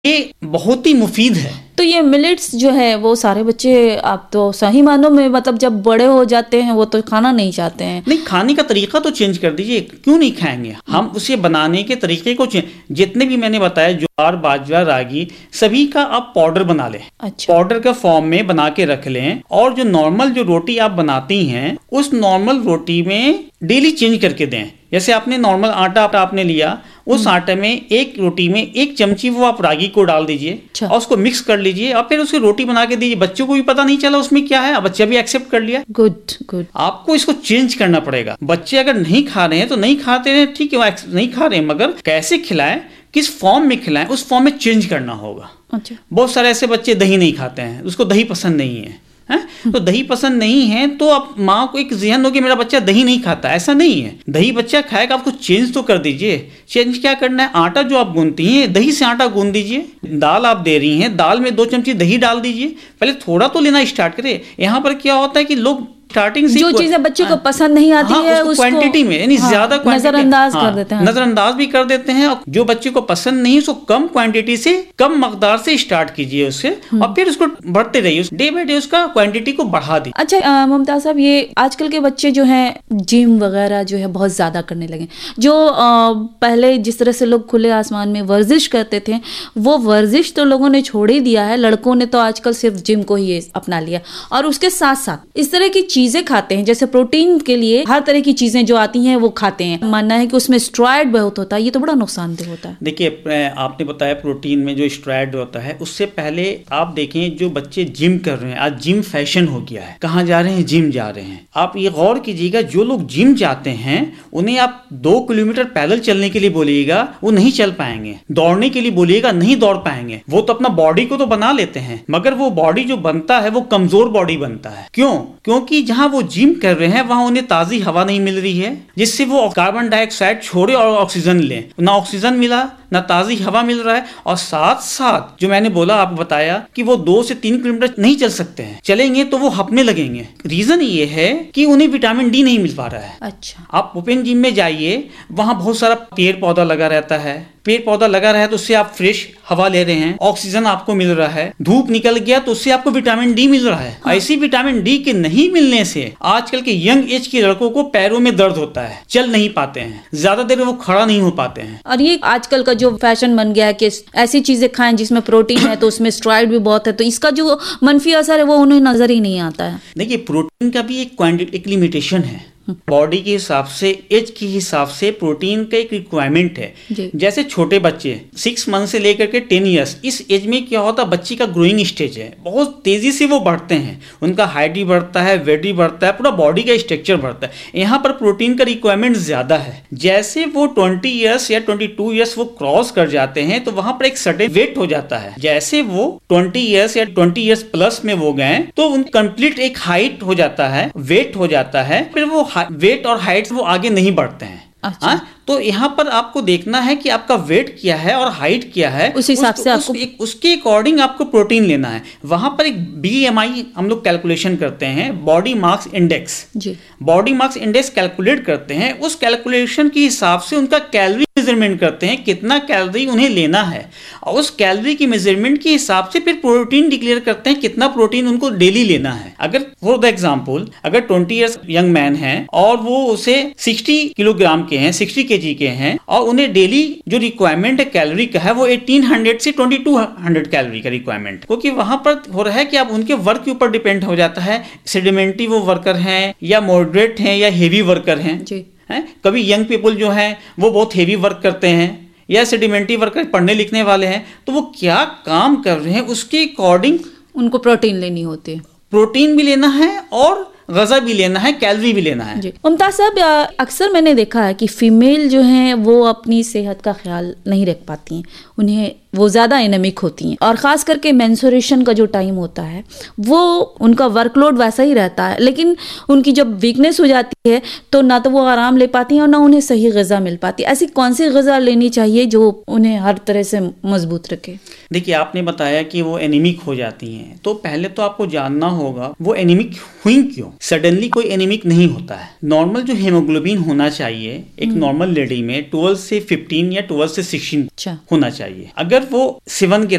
ये बहुत ही मुफीद है। तो ये मिलेट्स जो है वो सारे बच्चे, आप तो सही मानों में मतलब जब बड़े हो जाते हैं वो तो खाना नहीं चाहते हैं। नहीं, खाने का तरीका तो चेंज कर दीजिए, क्यों नहीं खाएंगे हम? उसे बनाने के तरीके को जितने भी मैंने बताया, ज्वार, बाजरा, रागी, सभी का आप पाउडर बना लें। अच्छा। पाउडर का फॉर्म में बना के रख लें, और जो नॉर्मल जो रोटी आप बनाती हैं उस नॉर्मल रोटी में डेली चेंज करके दें। जैसे आपने नॉर्मल आटा आपने लिया, उस आटे में एक रोटी में 1 चमची वो आप रागी को डाल दीजिए। अच्छा। और उसको मिक्स कर लीजिए और फिर उसकी रोटी बना के दीजिए। बच्चों को भी पता नहीं चला उसमें क्या है, बच्चा भी एक्सेप्ट कर लिया। Good good. आपको इसको चेंज करना पड़ेगा। बच्चे अगर नहीं खा रहे हैं तो नहीं खाते हैं, ठीक है, वो नहीं खा रहे हैं, मगर कैसे खिलाएं, किस फॉर्म में खिलाएं, उस फॉर्म में चेंज करना होगा। अच्छा। बहुत सारे ऐसे बच्चे दही नहीं खाते हैं, उसको दही पसंद नहीं है, तो दही पसंद नहीं है तो आप माँ को एक ज़हन हो कि मेरा बच्चा दही नहीं खाता, ऐसा नहीं है। दही बच्चा खाएगा, आपको चेंज तो कर दीजिए। चेंज क्या करना है, आटा जो आप गूंथती हैं, दही से आटा गूंथ दीजिए। दाल आप दे रही हैं, दाल में 2 चमची दही डाल दीजिए। पहले थोड़ा तो लेना स्टार्ट करें। यहाँ पर क्या होता है कि लोग स्टार्टिंग से जो चीजें बच्चे को पसंद नहीं आती है उसको क्वांटिटी में, यानी ज्यादा नजरअंदाज कर देते हैं। नजरअंदाज भी कर देते हैं। और जो बच्चे को पसंद नहीं है उसको कम क्वांटिटी से, कम मकदार से स्टार्ट कीजिए उससे, और फिर उसको बढ़ते रहिए, डे बाय डे उसका क्वांटिटी को बढ़ा दी। अच्छा मुमताज साहब, ये आजकल के बच्चे जो हैं जिम वगैरह जो है बहुत ज्यादा करने लगे। जो पहले जिस तरह से लोग खुले आसमान में वर्जिश करते थे, वो वर्जिश तो लोगों ने छोड़ ही दिया है। लड़कों ने तो आजकल सिर्फ जिम को ही अपना लिया, और उसके साथ साथ इस तरह की चीजें खाते हैं, जैसे प्रोटीन के लिए हर तरह की चीजें जो आती हैं वो खाते हैं। मानना है कि उसमें स्टेरॉयड बहुत होता है, ये तो बड़ा नुकसानदेह होता है। देखिए, आपने बताया प्रोटीन में जो स्टेरॉयड होता है, उससे पहले आप देखें जो बच्चे जिम कर रहे हैं, आज जिम फैशन हो गया है। कहाँ जा रहे हैं? जिम जा रहे हैं। आप ये गौर कीजिएगा, जो लोग जिम जाते हैं उन्हें आप 2 किलोमीटर पैदल चलने के लिए बोलिएगा, वो नहीं चल पाएंगे। दौड़ने के लिए बोलिएगा, नहीं दौड़ पाएंगे। वो तो अपना बॉडी को तो बना लेते हैं, मगर वो बॉडी जो बनता है वो कमजोर बॉडी बनता है। क्यों? क्योंकि जहां वो जिम कर रहे हैं वहां उन्हें ताजी हवा नहीं मिल रही है, जिससे वो कार्बन डाइऑक्साइड छोड़े और ऑक्सीजन लें। ना ऑक्सीजन मिला, ना ताजी हवा मिल रहा है, और साथ साथ जो मैंने बोला, आपको बताया कि वो 2 से 3 किलोमीटर नहीं चल सकते हैं। चलेंगे तो वो हपने लगेंगे। रीजन ये है कि उन्हें विटामिन डी नहीं मिल पा रहा है। अच्छा। आप ओपन जिम में जाइए, वहां बहुत सारा पेड़ पौधा लगा रहता है। पेड़ पौधा लगा रहा है तो उससे आप फ्रेश हवा ले रहे हैं, ऑक्सीजन आपको मिल रहा है। धूप निकल गया तो उससे आपको विटामिन डी मिल रहा है। ऐसी विटामिन डी के नहीं मिलने से आजकल के यंग एज के लड़कों को पैरों में दर्द होता है, चल नहीं पाते हैं, ज्यादा देर वो खड़ा नहीं हो पाते हैं। और ये आजकल का जो फैशन बन गया है कि ऐसी चीजें खाएं जिसमें प्रोटीन है, तो उसमें स्टेरॉयड भी बहुत है, तो इसका जो मनफी असर है वो उन्हें नजर ही नहीं आता है। देखिए, प्रोटीन का भी एक लिमिटेशन है। बॉडी के हिसाब से, एज के हिसाब से प्रोटीन का एक रिक्वायरमेंट है। जैसे छोटे बच्चे 6 मंथ से लेकर के 10 ईयर्स, इस एज में क्या होता है, बच्चे का ग्रोइंग स्टेज है, बहुत तेजी से वो बढ़ते हैं। उनका हाइट भी बढ़ता है, वेट भी बढ़ता है, पूरा बॉडी का स्ट्रक्चर बढ़ता है। यहाँ पर प्रोटीन का रिक्वायरमेंट ज्यादा है। जैसे वो 20 ईयर्स या 22 ईयर्स वो क्रॉस कर जाते हैं तो वहां पर एक सर्टेन वेट हो जाता है। जैसे वो 20 ईयर्स या 20 ईयर्स प्लस में वो गए तो उन कंप्लीट एक हाइट हो जाता है, वेट हो जाता है, फिर वो वेट और हाइट वो आगे नहीं बढ़ते हैं। अच्छा। तो यहाँ पर आपको देखना है कि आपका वेट क्या है और हाइट क्या है, उस हिसाब से आपको उसके अकॉर्डिंग आपको प्रोटीन लेना है। वहां पर एक BMI हम लोग कैलकुलेशन करते हैं, body mass index. Body mass index calculate करते हैं। उस कैलकुलेशन के हिसाब से उनका कैलोरी मेजरमेंट करते हैं, कितना कैलोरी उन्हें लेना है, और उस कैलोरी की मेजरमेंट के हिसाब से फिर प्रोटीन डिक्लेयर करते हैं, कितना प्रोटीन उनको डेली लेना है। अगर फॉर द एग्जांपल, अगर 20 इयर्स यंग मैन है और वो उसे 60 किलोग्राम के हैं, 60 केजी के हैं, और उन्हें डेली जो रिक्वायरमेंट है कैलोरी का है वो 1800 से 2200 कैलोरी का रिक्वायरमेंट, क्योंकि वहां पर हो रहा है कि अब उनके वर्क के ऊपर डिपेंड हो जाता है, सेडिमेंट्री वो वर्कर हैं या मॉडरेट हैं या हेवी वर्कर हैं। कभी यंग पीपल जो हैं वो बहुत हेवी वर्क करते हैं, या सेडिमेंट्री वर्कर पढ़ने लिखने वाले हैं, तो वो क्या काम कर रहे हैं उसके अकॉर्डिंग उनको प्रोटीन लेनी होती है। प्रोटीन भी लेना है और ग़िज़ा भी लेना है, कैलोरी भी लेना है। मुमताज साहब, अक्सर मैंने देखा है कि फीमेल जो हैं वो अपनी सेहत का ख्याल नहीं रख पाती हैं, उन्हें वो ज़्यादा एनेमिक होती हैं, और ख़ास करके मेंस्ट्रुएशन का जो टाइम होता है वो उनका वर्कलोड वैसा ही रहता है, लेकिन उनकी जब वीकनेस हो जाती है तो ना तो वो आराम ले पाती हैं और ना उन्हें सही ग़िज़ा मिल पाती। ऐसी कौन सी ग़िज़ा लेनी चाहिए जो उन्हें हर तरह से मजबूत रखे? देखिए, आपने बताया कि वो एनीमिक हो जाती हैं, तो पहले तो आपको जानना होगा वो एनीमिक हुई क्यों। सडनली कोई एनीमिक नहीं होता है। नॉर्मल जो हेमोग्लोबिन होना चाहिए एक नॉर्मल लेडी में 12 से 15 या 12 से 16 होना चाहिए। अगर वो 7 के